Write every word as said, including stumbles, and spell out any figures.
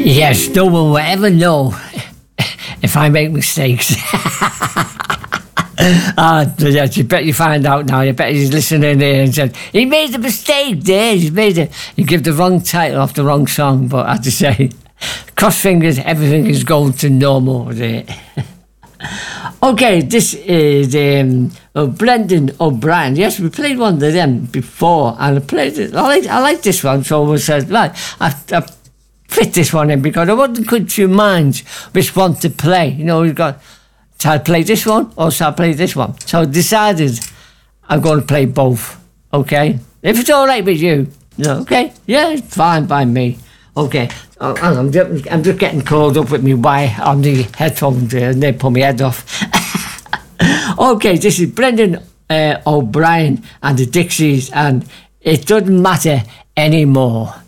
Yes, no one will ever know if I make mistakes. Ah, yes, you bet you find out now. You bet he's listening here and said, he made a mistake there. He's made it. You give the wrong title off the wrong song, but I have to say, cross fingers, everything is going to normal there. Okay, this is um, oh, Brendan O'Brien. Yes, we played one of them before, and I played it. I like, I like this one, so we said, right, I, I fit this one in because I wasn't quite two minds which one to play. You know, we've got, shall I play this one or shall I play this one? So I decided I'm going to play both, okay? If it's all right with you, no, okay? Yeah, it's fine by me. Okay, oh, I'm, just, I'm just getting called up with me wire on the headphones there, and they pull my head off. Okay, this is Brendan uh, O'Brien and the Dixies, and It Doesn't Matter Anymore.